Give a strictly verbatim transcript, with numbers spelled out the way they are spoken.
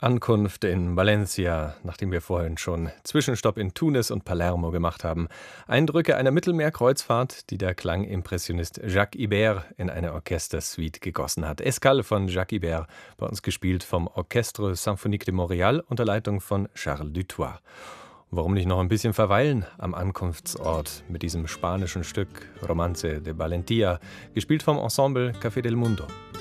Ankunft in Valencia, nachdem wir vorhin schon Zwischenstopp in Tunis und Palermo gemacht haben. Eindrücke einer Mittelmeerkreuzfahrt, die der Klangimpressionist Jacques Ibert in eine Orchestersuite gegossen hat. Escale von Jacques Ibert, bei uns gespielt vom Orchestre Symphonique de Montréal unter Leitung von Charles Dutoit. Warum nicht noch ein bisschen verweilen am Ankunftsort mit diesem spanischen Stück Romance de Valentía, gespielt vom Ensemble Café del Mundo.